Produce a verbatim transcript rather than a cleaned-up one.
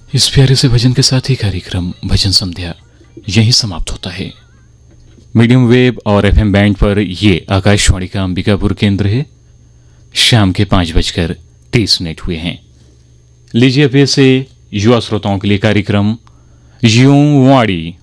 इस प्यारे से भजन के साथ ही कार्यक्रम भजन संध्या यहीं समाप्त होता है। मीडियम वेव और एफएम बैंड पर ये आकाशवाणी का अंबिकापुर केंद्र है। शाम के पांच बजकर तीस मिनट हुए हैं। लीजिए फिर से युवा श्रोताओं के लिए कार्यक्रम यूं वाणी।